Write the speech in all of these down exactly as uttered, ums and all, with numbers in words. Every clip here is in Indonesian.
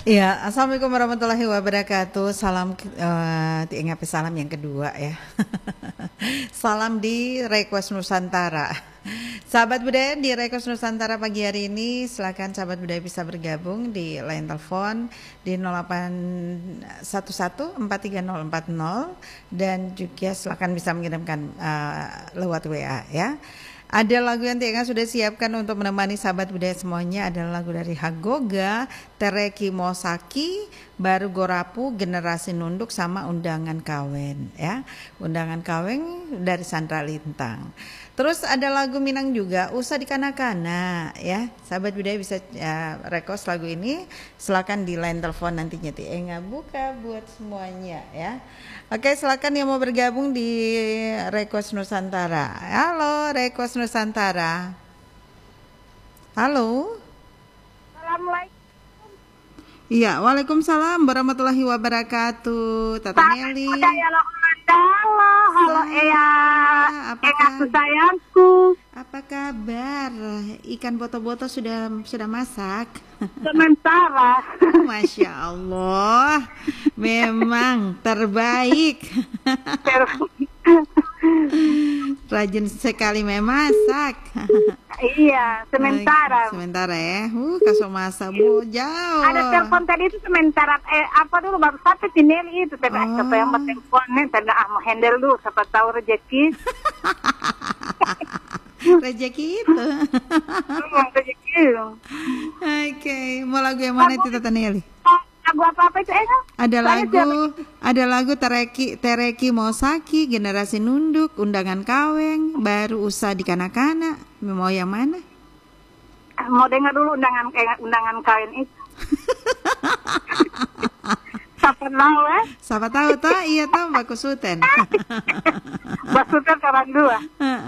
Ya, assalamualaikum warahmatullahi wabarakatuh. Salam uh, diingat salam yang kedua ya. Salam di Request Nusantara. Sahabat budaya di Request Nusantara pagi hari ini, silakan sahabat budaya bisa bergabung di line telepon di nol delapan satu satu empat tiga nol empat nol dan juga silakan bisa mengirimkan uh, lewat W A ya. Ada lagu yang Tienga sudah siapkan untuk menemani sahabat budaya semuanya, adalah lagu dari Hagoga, Tereki Mosaki, Baru Gorapu, Generasi Nunduk, sama Undangan Kawin ya. Undangan Kawin dari Sandra Lintang. Terus ada lagu Minang juga, Usah Dikana-kana ya. Sahabat budaya bisa ya, request lagu ini, silakan di line telepon nantinya Tienga buka buat semuanya ya. Oke, silakan yang mau bergabung di Request Nusantara. Halo, Request Nusantara. Halo. Assalamualaikum. Iya, waalaikumsalam warahmatullahi wabarakatuh. Tata Nelly. Halo, Eyang. Eyang sayangku. Apa kabar? Ikan boto-boto sudah sudah masak? Sementara. Oh, Masya Allah, memang terbaik. Rajin sekali memasak. Iya, sementara. Sementara ya. Uh, kasih masak bu jauh. Ada telepon tadi itu sementara. Eh, apa dulu baru sampai Tineli itu. Tapi oh. Siapa yang mau teleponnya? Tanda ah mau handle dulu. Siapa tahu rezeki. Rezeki itu. Rezeki. Oke, mau lagu yang mana itu Tata Nelly? Lagu apa-apa itu eh? Ada lagu, ada lagu Tereki Tereki Mosaki, Generasi Nunduk, Undangan Kaweng, Baru Usah Dikana-kana. Mau yang mana? Mau dengar dulu undangan undangan kawin itu. Siapa tahu eh? Siapa tahu toh, iya toh Mbak Kusuten. Mbak Kusuten kawan dua.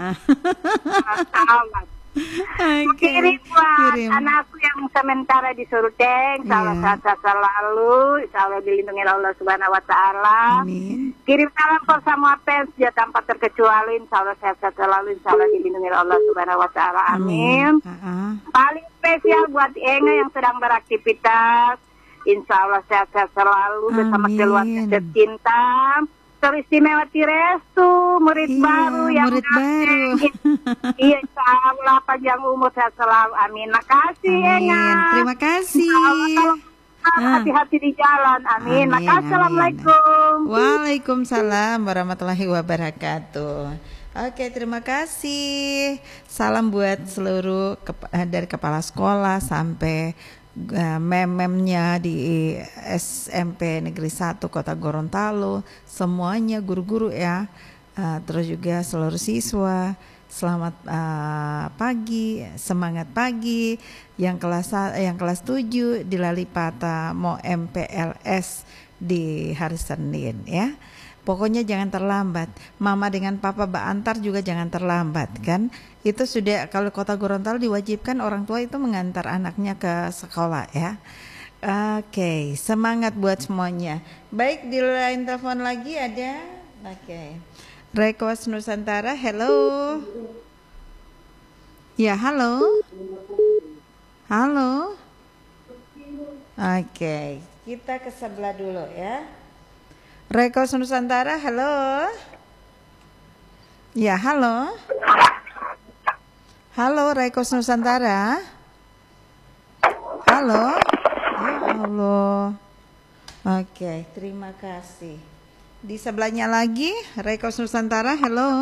Amat. Okay. Kirim buat Kirim. Anakku yang sementara di Suruteng, salah yeah. Sehat selalu, insya Allah dilindungi Allah Subhanahu Wa Taala. Amin. Kirim salam ke semua fans dia tanpa terkecuali, insya Allah sehat selalu, insya Allah dilindungi Allah Subhanahu Wa Taala. Amin. Amin. Uh-uh. Paling spesial buat Enga yang sedang beraktivitas, insya Allah sehat selalu bersama keluarga tercinta. Teristimewa Tirestu, murid iya, baru yang murid baru. Iya, insya Allah panjang umur sehat selalu. Amin. Makasih, Enga. Terima kasih. Hati-hati di jalan. Amin. Amin. Makasih. Amin. Assalamualaikum. Waalaikumsalam warahmatullahi wabarakatuh. Oke, terima kasih. Salam buat seluruh kep- dari kepala sekolah sampai Uh, mem-memnya di S M P Negeri satu Kota Gorontalo, semuanya guru-guru ya, uh, terus juga seluruh siswa, selamat uh, pagi, semangat pagi, yang kelas yang kelas tujuh di Lalipata mau M P L S di hari Senin ya. Pokoknya jangan terlambat. Mama dengan papa Mbak antar juga jangan terlambat kan. Itu sudah kalau Kota Gorontalo diwajibkan orang tua itu mengantar anaknya ke sekolah ya. Oke, okay, semangat buat semuanya. Baik, di line telepon lagi ada. Oke. Okay. Request Nusantara, hello. Ya, halo. Halo. Oke, okay, kita ke sebelah dulu ya. Request Nusantara, halo. Ya, halo. Halo, Request Nusantara. Halo. Ya Allah. Oke, terima kasih. Di sebelahnya lagi, Request Nusantara, halo.